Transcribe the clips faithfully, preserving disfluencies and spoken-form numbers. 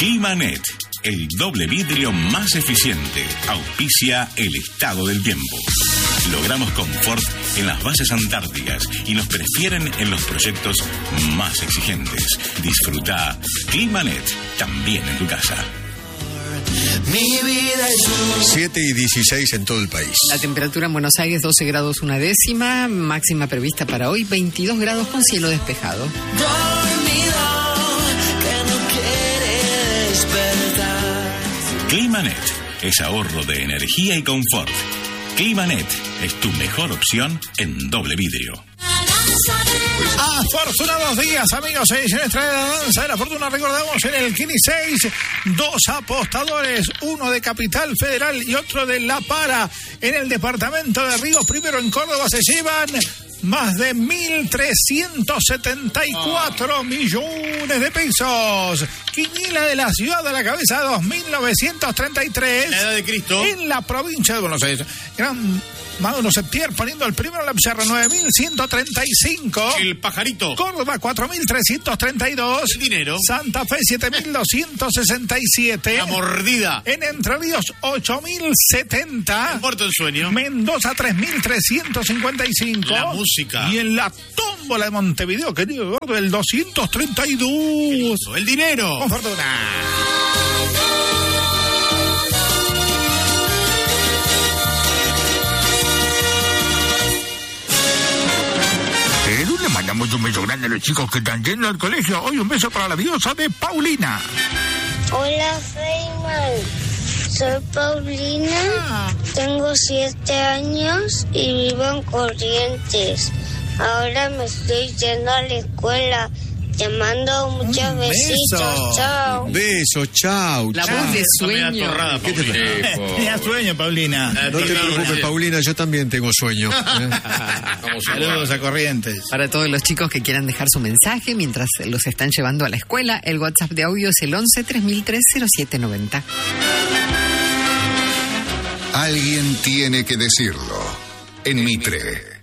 Climanet, el doble vidrio más eficiente, auspicia el estado del tiempo. Logramos confort en las bases antárticas y nos prefieren en los proyectos más exigentes. Disfruta Climanet también en tu casa. Mi vida es un... siete y dieciséis en todo el país. La temperatura en Buenos Aires doce grados una décima, máxima prevista para hoy veintidós grados con cielo despejado. Dormido, que no quiere despertar. Climanet es ahorro de energía y confort. Climanet es tu mejor opción en doble vidrio. Afortunados días, amigos e señores, trae la danza de la fortuna. Recordamos en el Kini seis, dos apostadores, uno de Capital Federal y otro de La Para, en el departamento de Ríos Primero en Córdoba, se llevan más de mil trescientos setenta y cuatro oh. millones de pesos. Quiniela de la ciudad a la cabeza, dos mil novecientos treinta y tres. La edad de Cristo. En la provincia de Buenos Aires. Gran Mauro Septier poniendo el primero en la pizarra, nueve mil ciento treinta y cinco. El pajarito. Córdoba, cuatro mil trescientos treinta y dos. El dinero. Santa Fe, siete mil doscientos sesenta y siete. La mordida. En Entre Ríos, ocho mil setenta. El Puerto del Sueño. Mendoza, tres mil trescientos cincuenta y cinco. La música. Y en la tómbola de Montevideo, querido gordo, el doscientos treinta y dos. El dinero. Con fortuna. Le mandamos un beso grande a los chicos que están yendo al colegio. Hoy un beso para la diosa de Paulina. Hola, Feynman. Soy Paulina. Ah. Tengo siete años y vivo en Corrientes. Ahora me estoy yendo a la escuela. Te mando muchos besitos. Chao. Beso, chao. La chao. voz de sueño. Torrada, ¿Qué te pasa? Tenía sueño, Paulina. No te preocupes, Paulina, yo también tengo sueño. ¿eh? Saludos a Corrientes. Para todos los chicos que quieran dejar su mensaje mientras los están llevando a la escuela, el WhatsApp de audio es el once tres mil tres cero siete noventa. Alguien tiene que decirlo. En Mitre.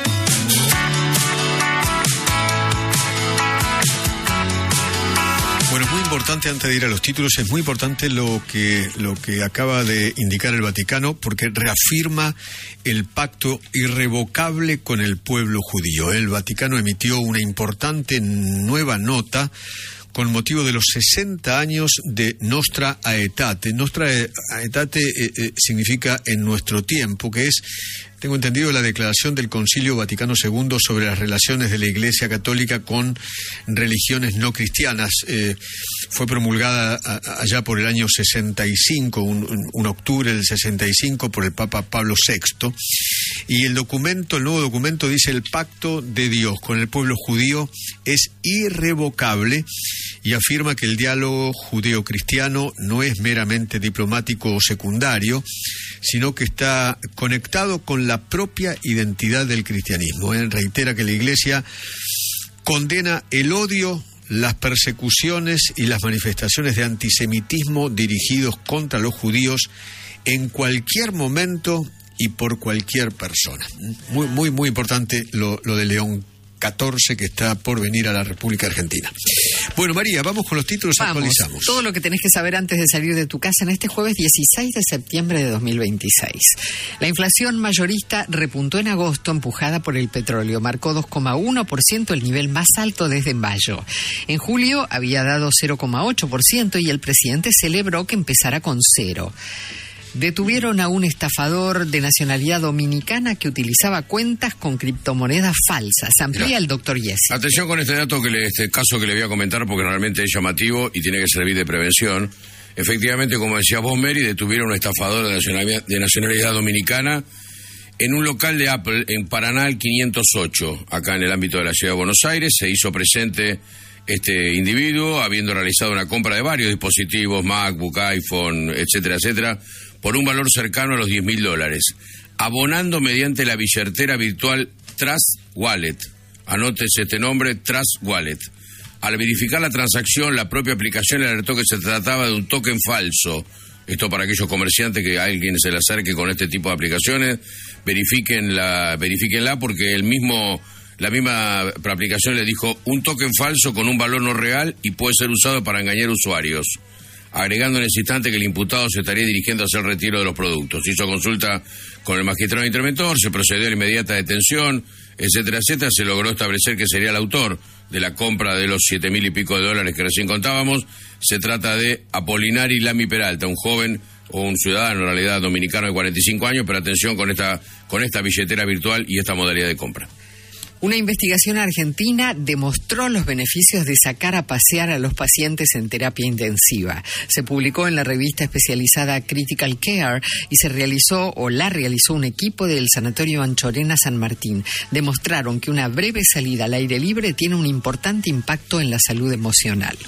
Bueno, es muy importante, antes de ir a los títulos, es muy importante lo que, lo que acaba de indicar el Vaticano, porque reafirma el pacto irrevocable con el pueblo judío. El Vaticano emitió una importante nueva nota con motivo de los sesenta años de Nostra Aetate. Nostra Aetate eh, eh, significa en nuestro tiempo, que es, tengo entendido, la declaración del Concilio Vaticano segundo sobre las relaciones de la Iglesia Católica con religiones no cristianas. Eh, fue promulgada a, allá por el año sesenta y cinco, un, un octubre del sesenta y cinco, por el Papa Pablo sexto. Y el documento, el nuevo documento dice: el pacto de Dios con el pueblo judío es irrevocable, y afirma que el diálogo judeo-cristiano no es meramente diplomático o secundario, sino que está conectado con la propia identidad del cristianismo. Él reitera que la Iglesia condena el odio, las persecuciones y las manifestaciones de antisemitismo dirigidos contra los judíos en cualquier momento y por cualquier persona. Muy, muy, muy importante lo, lo de León catorce, que está por venir a la República Argentina. Bueno, María, vamos con los títulos. Vamos, actualizamos. Todo lo que tenés que saber antes de salir de tu casa en este jueves dieciséis de septiembre de dos mil veintiséis. La inflación mayorista repuntó en agosto, empujada por el petróleo. Marcó dos coma uno por ciento, el nivel más alto desde mayo. En julio había dado cero coma ocho por ciento y el presidente celebró que empezara con cero. Detuvieron a un estafador de nacionalidad dominicana que utilizaba cuentas con criptomonedas falsas. Amplía Mira, el doctor Yesi. Atención con este dato, que le, este caso que le voy a comentar, porque realmente es llamativo y tiene que servir de prevención. Efectivamente, como decía vos, Mary, detuvieron a un estafador de nacionalidad, de nacionalidad dominicana en un local de Apple en Paraná, al quinientos ocho, acá en el ámbito de la ciudad de Buenos Aires. Se hizo presente este individuo, habiendo realizado una compra de varios dispositivos, MacBook, iPhone, etcétera, etcétera, por un valor cercano a los diez mil dólares, abonando mediante la billetera virtual Trust Wallet. Anótese este nombre, Trust Wallet. Al verificar la transacción, la propia aplicación le alertó que se trataba de un token falso. Esto para aquellos comerciantes que alguien se le acerque con este tipo de aplicaciones, verifiquenla, verifiquenla porque el mismo, la misma aplicación le dijo un token falso con un valor no real y puede ser usado para engañar usuarios. agregando en ese instante que el imputado se estaría dirigiendo hacia el retiro de los productos. Hizo consulta con el magistrado interventor, se procedió a la inmediata detención, etcétera, etcétera. Se logró establecer que sería el autor de la compra de los siete mil y pico de dólares que recién contábamos. Se trata de Apolinari Lamy Peralta, un joven o un ciudadano, en realidad dominicano de cuarenta y cinco años, pero atención con esta, con esta billetera virtual y esta modalidad de compra. Una investigación argentina demostró los beneficios de sacar a pasear a los pacientes en terapia intensiva. Se publicó en la revista especializada Critical Care y se realizó o la realizó un equipo del Sanatorio Anchorena San Martín. Demostraron que una breve salida al aire libre tiene un importante impacto en la salud emocional.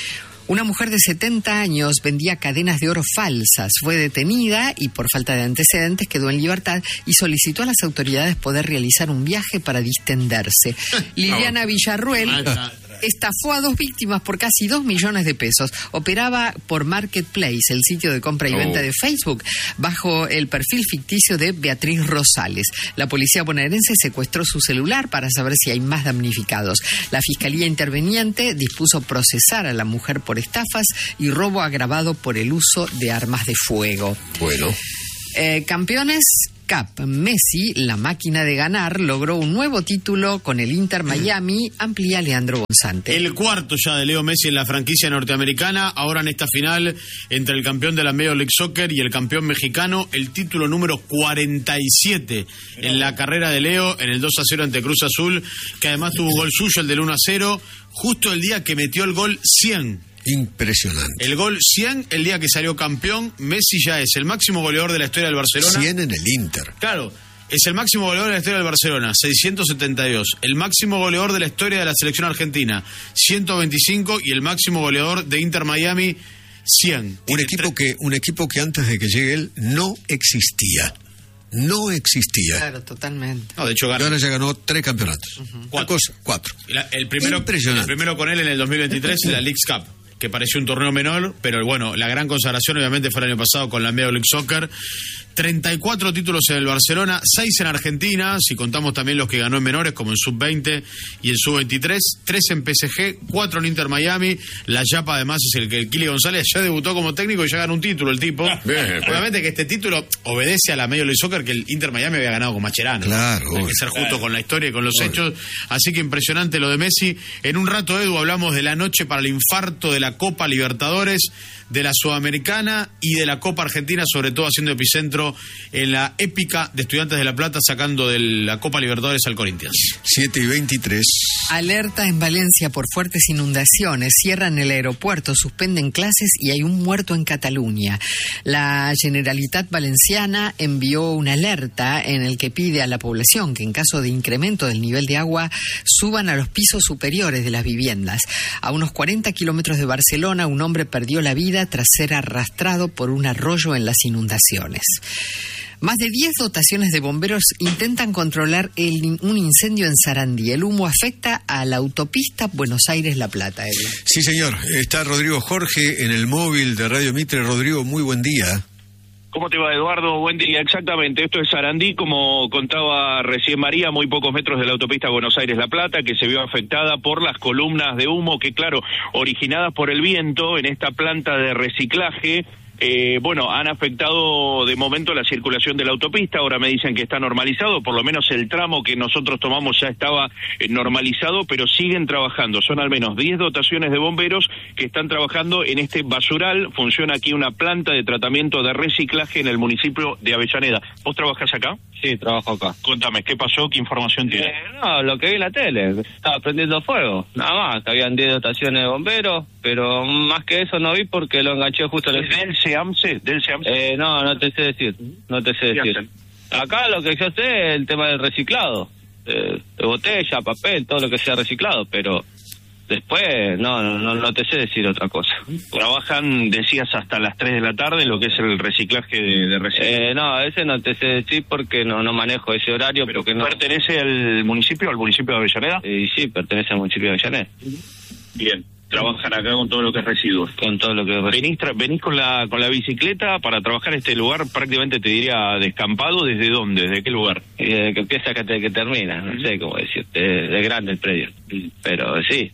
Una mujer de setenta años vendía cadenas de oro falsas. Fue detenida y por falta de antecedentes quedó en libertad y solicitó a las autoridades poder realizar un viaje para distenderse. Liliana Villarruel estafó a dos víctimas por casi dos millones de pesos. Operaba por Marketplace, el sitio de compra y venta Oh. de Facebook, bajo el perfil ficticio de Beatriz Rosales. La policía bonaerense secuestró su celular para saber si hay más damnificados. La Fiscalía Interveniente dispuso procesar a la mujer por estafas y robo agravado por el uso de armas de fuego. Bueno. Eh, campeones Cup. Messi, la máquina de ganar, logró un nuevo título con el Inter Miami. Amplía Leandro Gonzante. El cuarto ya de Leo Messi en la franquicia norteamericana. Ahora en esta final entre el campeón de la Major League Soccer y el campeón mexicano, el título número cuarenta y siete en la carrera de Leo, en el dos a cero ante Cruz Azul, que además tuvo gol suyo, el del uno a cero, justo el día que metió el gol cien. Impresionante. El gol cien, el día que salió campeón. Messi ya es el máximo goleador de la historia del Barcelona. cien en el Inter. Claro, es el máximo goleador de la historia del Barcelona, seiscientos setenta y dos. El máximo goleador de la historia de la selección argentina, ciento veinticinco. Y el máximo goleador de Inter Miami, cien. Un Tiene equipo tre- que un equipo que antes de que llegue él no existía. No existía. Claro, totalmente. No, de hecho Y ganó. ahora ya ganó tres campeonatos. Una Cuatro. cosa, cuatro. La- el, primero, el Impresionante. primero con él en el dos mil veintitrés, la Leagues Cup, que pareció un torneo menor, pero bueno, la gran consagración obviamente fue el año pasado con la Major League Soccer. treinta y cuatro títulos en el Barcelona, seis en Argentina, si contamos también los que ganó en menores, como en sub veinte y en sub veintitrés, tres en P S G, cuatro en Inter Miami. La Yapa además es el que el Kili González ya debutó como técnico y ya ganó un título el tipo. Bien. Obviamente que este título obedece a la Major League Soccer que el Inter Miami había ganado con Mascherano. Claro, Hay que obvio. ser justo con la historia y con los Obvio. hechos. Así que impresionante lo de Messi. En un rato, Edu, hablamos de la noche para el infarto de la Copa Libertadores, de la Sudamericana y de la Copa Argentina, sobre todo haciendo epicentro en la épica de Estudiantes de La Plata, sacando de la Copa Libertadores al Corinthians. siete y veintitrés. Alerta en Valencia por fuertes inundaciones. Cierran el aeropuerto, suspenden clases y hay un muerto en Cataluña. La Generalitat Valenciana envió una alerta en el que pide a la población que en caso de incremento del nivel de agua suban a los pisos superiores de las viviendas. A unos cuarenta kilómetros de Barcelona, un hombre perdió la vida tras ser arrastrado por un arroyo en las inundaciones. Más de diez dotaciones de bomberos intentan controlar el, un incendio en Sarandí. El humo afecta a la autopista Buenos Aires-La Plata. Edu. Sí, señor. Está Rodrigo Jorge en el móvil de Radio Mitre. Rodrigo, muy buen día. ¿Cómo te va, Eduardo? Buen día. Exactamente, esto es Sarandí, como contaba recién María, muy pocos metros de la autopista Buenos Aires-La Plata, que se vio afectada por las columnas de humo que, claro, originadas por el viento en esta planta de reciclaje, eh, bueno, han afectado de momento la circulación de la autopista. Ahora me dicen que está normalizado, por lo menos el tramo que nosotros tomamos ya estaba eh, normalizado, pero siguen trabajando. Son al menos diez dotaciones de bomberos que están trabajando en este basural. Funciona aquí una planta de tratamiento de reciclaje en el municipio de Avellaneda. ¿Vos trabajás acá? Sí, trabajo acá. Contame, ¿qué pasó? ¿Qué información tiene? Eh, no, lo que vi en la tele, estaba prendiendo fuego, nada más, que habían diez dotaciones de bomberos, pero más que eso no vi porque lo enganché justo al... ¿Del SEAMSE? ¿Del SEAMSE? Eh, no, no te sé decir, no te sé ¿Qué decir. hacen? Acá lo que yo sé es el tema del reciclado, de, de botella, papel, todo lo que sea reciclado, pero después no, no, no, no te sé decir otra cosa. Trabajan, decías, hasta las tres de la tarde, lo que es el reciclaje de, de residuos. Eh, no, ese no te sé decir porque no, no manejo ese horario. ¿Pero porque no... pertenece al municipio, al municipio de Avellaneda? Y sí, pertenece al municipio de Avellaneda. Bien. Trabajan acá con todo lo que es residuos. Con todo lo que es venís, tra- venís con la con la bicicleta para trabajar este lugar, prácticamente te diría descampado. ¿Desde dónde? ¿Desde qué lugar? Y desde que empieza hasta que termina, no sé cómo decirte, es grande el predio. Pero sí,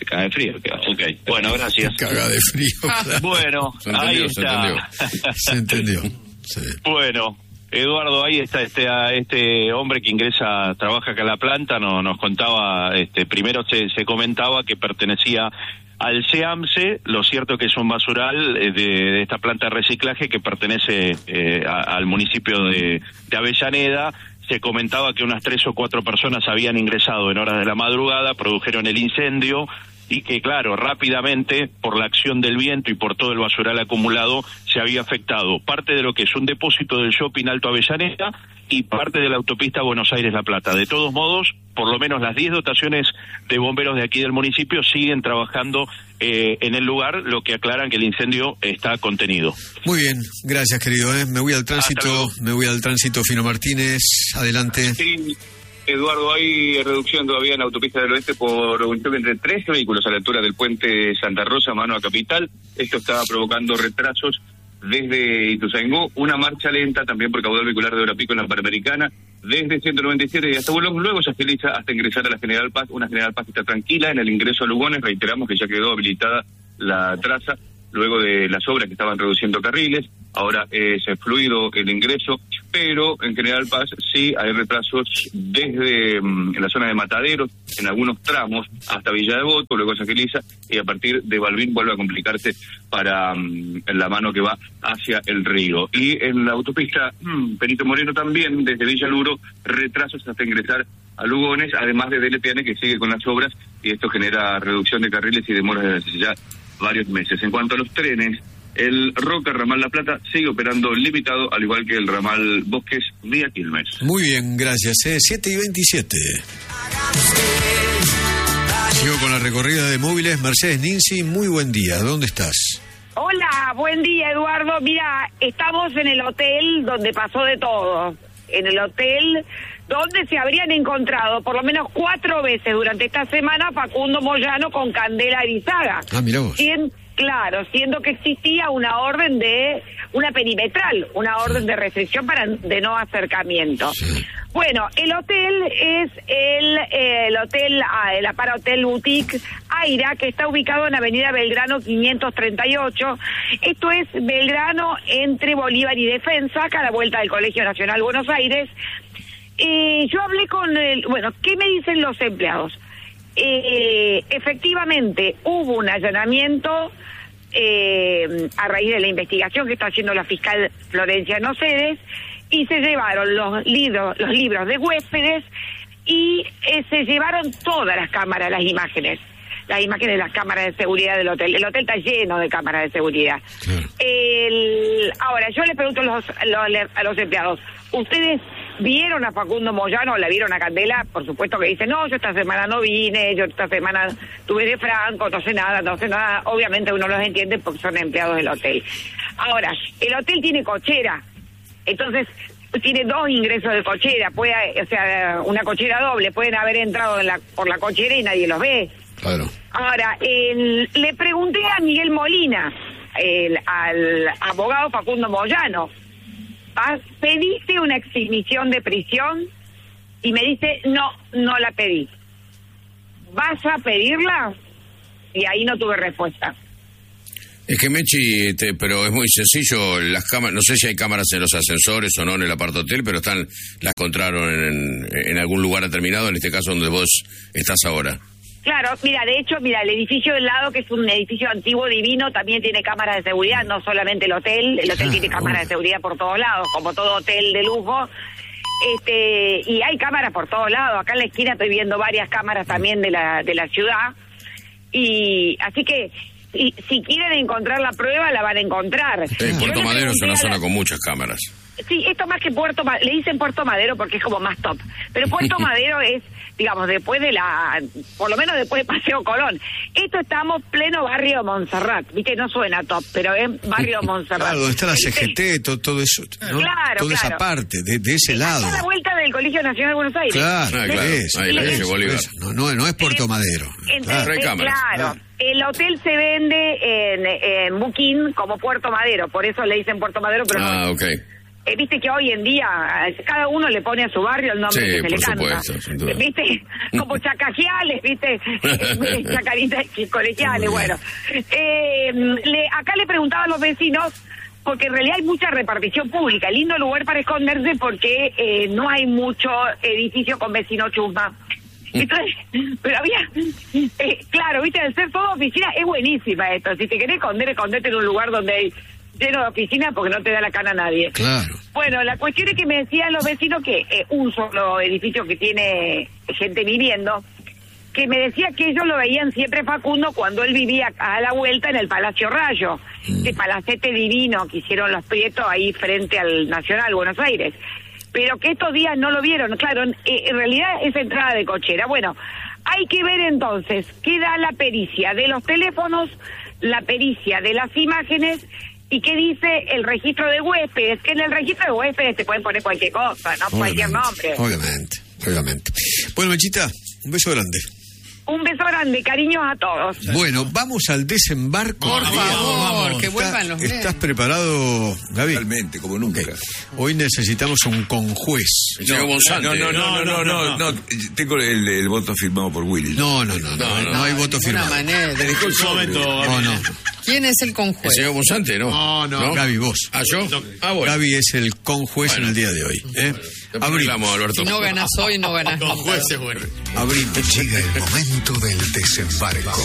te caga de frío. ¿Qué va a hacer? Okay. Bueno, gracias. Caga de frío. Claro. Bueno, se entendió, ahí está. Se entendió. Se entendió. Sí. Bueno, Eduardo, ahí está este este hombre que ingresa, trabaja acá en la planta, no, nos contaba, este primero se, se comentaba que pertenecía al SEAMSE, lo cierto que es un basural de, de esta planta de reciclaje que pertenece eh, a, al municipio de, de Avellaneda. Se comentaba que unas tres o cuatro personas habían ingresado en horas de la madrugada, produjeron el incendio y que, claro, rápidamente, por la acción del viento y por todo el basural acumulado, se había afectado parte de lo que es un depósito del shopping Alto Avellaneda y parte de la autopista Buenos Aires-La Plata. De todos modos, por lo menos las diez dotaciones de bomberos de aquí del municipio siguen trabajando eh, en el lugar, lo que aclaran que el incendio está contenido. Muy bien, gracias, querido. ¿eh? Me voy al tránsito, me voy al tránsito. Fino Martínez, adelante. Sí. Eduardo, hay reducción todavía en la autopista del oeste por un choque entre tres vehículos a la altura del puente Santa Rosa, mano a Capital. Esto está provocando retrasos desde Ituzaingó, una marcha lenta también por caudal vehicular de hora pico en la Panamericana, desde ciento noventa y siete y hasta Bolón. Luego se agiliza hasta ingresar a la General Paz, una General Paz que está tranquila. En el ingreso a Lugones reiteramos que ya quedó habilitada la traza luego de las obras que estaban reduciendo carriles. Ahora es fluido el ingreso, pero en General Paz sí hay retrasos desde um, en la zona de Mataderos, en algunos tramos, hasta Villa Devoto, luego se agiliza, y a partir de Balbín vuelve a complicarse para um, la mano que va hacia el río. Y en la autopista um, Benito Moreno también, desde Villa Luro, retrasos hasta ingresar a Lugones, además de D L P N que sigue con las obras, y esto genera reducción de carriles y demoras desde hace ya varios meses. En cuanto a los trenes, el Roca Ramal La Plata sigue operando limitado, al igual que el ramal Bosques vía Quilmes. Muy bien, gracias. ¿eh? siete y veintisiete. Sigo con la recorrida de móviles. Mercedes Ninzi, muy buen día. ¿Dónde estás? Hola, buen día, Eduardo. Mira, estamos en el hotel donde pasó de todo. En el hotel donde se habrían encontrado por lo menos cuatro veces durante esta semana Facundo Moyano con Candela Arizaga. Ah, mirá vos. Sien, claro, siendo que existía una orden de, una perimetral, una orden de restricción para de no acercamiento. Sí. Bueno, el hotel es el, eh, el hotel, ah, el Apara Hotel Boutique Aira, que está ubicado en Avenida Belgrano quinientos treinta y ocho. Esto es Belgrano entre Bolívar y Defensa, acá a la vuelta del Colegio Nacional Buenos Aires. Eh, yo hablé con el, bueno, ¿qué me dicen los empleados? Eh, efectivamente, hubo un allanamiento eh, a raíz de la investigación que está haciendo la fiscal Florencia Nocedes, y se llevaron los libros, los libros de huéspedes y eh, se llevaron todas las cámaras, las imágenes, las imágenes de las cámaras de seguridad del hotel. El hotel está lleno de cámaras de seguridad. Sí. El, ahora, yo les pregunto a los, los, a los empleados, ¿ustedes vieron a Facundo Moyano o la vieron a Candela? Por supuesto que dicen, no, yo esta semana no vine, yo esta semana tuve de Franco, no sé nada, no sé nada. Obviamente uno los entiende porque son empleados del hotel. Ahora, el hotel tiene cochera, entonces tiene dos ingresos de cochera, puede, o sea, una cochera doble, pueden haber entrado en la, por la cochera y nadie los ve. Claro. Ahora, el, le pregunté a Miguel Molina, el, al abogado Facundo Moyano, ¿pediste una exhibición de prisión? Y me dice, no, no la pedí. ¿Vas a pedirla? Y ahí no tuve respuesta. Es que Mechi, te, pero es muy sencillo, las cámaras, no sé si hay cámaras en los ascensores o no en el apart hotel, pero están, las encontraron en, en algún lugar determinado, en este caso donde vos estás ahora. Claro, mira, de hecho, mira, el edificio del lado, que es un edificio antiguo divino, también tiene cámaras de seguridad, no solamente el hotel, el hotel tiene cámaras de seguridad por todos lados, como todo hotel de lujo, este, y hay cámaras por todos lados. Acá en la esquina estoy viendo varias cámaras también de la de la ciudad, y así que si, si quieren encontrar la prueba, la van a encontrar. Sí, Puerto Madero es una zona con muchas cámaras. Sí, esto más que Puerto Madero, le dicen Puerto Madero porque es como más top, pero Puerto Madero es, digamos, después de la, por lo menos después de Paseo Colón. Esto estamos pleno barrio Montserrat, viste, no suena top, pero es barrio Montserrat. Claro, donde está la C G T, todo, todo eso, ¿no? Claro, toda claro. esa parte, de, de ese lado. A la vuelta del Colegio Nacional de Buenos Aires. Claro, ah, claro. Es, Ahí, es, es, Bolívar. es, no, no, no es Puerto Madero. Entonces, claro, hay cámaras. Claro. Ah. El hotel se vende en, en Booking como Puerto Madero, por eso le dicen Puerto Madero, pero ah, no. ok. Eh, viste que hoy en día eh, cada uno le pone a su barrio el nombre Sí, que se le por canta. supuesto, sin duda. Viste, como chacajiales, viste, Eh, chacaritas colegiales, bueno. Eh, le, acá le preguntaba a los vecinos, porque en realidad hay mucha repartición pública, lindo lugar para esconderse porque eh, no hay mucho edificio con vecino chusma. Entonces, pero había, eh, claro, viste, al ser todo oficina es buenísima esto. Si te querés esconder, escondete en un lugar donde hay lleno de oficinas porque no te da la cana a nadie. Claro. Bueno, la cuestión es que me decían los vecinos que eh, un solo edificio que tiene gente viviendo, que me decía que ellos lo veían siempre Facundo cuando él vivía a la vuelta en el Palacio Rayo, mm. ese palacete divino que hicieron los Prietos ahí frente al Nacional, Buenos Aires. Pero que estos días no lo vieron, claro, eh, en realidad es entrada de cochera. Bueno, hay que ver entonces qué da la pericia de los teléfonos, la pericia de las imágenes y qué dice el registro de huéspedes, que en el registro de huéspedes te pueden poner cualquier cosa, no Obviamente, cualquier nombre. Obviamente, obviamente. Bueno, Mechita, un beso grande. Un beso grande, cariños a todos. Bueno, vamos al desembarco. Por favor, que vuelvan los ¿Estás nenes. preparado, Gaby? Totalmente, como nunca. Okay. Hoy necesitamos un conjuez. El señor González. No, no, no, no, no, no, no. Tengo el, el voto firmado por Willy. No, no, no, no, no, no hay voto de ninguna firmado. manera. Me dejó el sobre. No, no. ¿Quién es el conjuez? El señor Bonsante, ¿no? No, no. Gaby, vos. ¿Ah, yo? Ah, bueno. Gaby es el conjuez Bueno. en el día de hoy. ¿eh? Te Abrí. arreglamos, Alberto. Si no ganas hoy, no ganas Con nunca. jueces, bueno. Abrí. Llega el momento del desembarco.